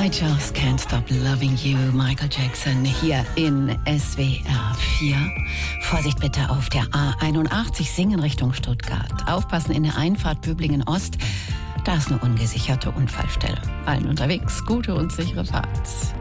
I Just Can't Stop Loving You, Michael Jackson, hier in SWR 4. Vorsicht bitte auf der A81, Singen Richtung Stuttgart. Aufpassen in der Einfahrt Böblingen Ost, da ist eine ungesicherte Unfallstelle. Allen unterwegs, gute und sichere Fahrt.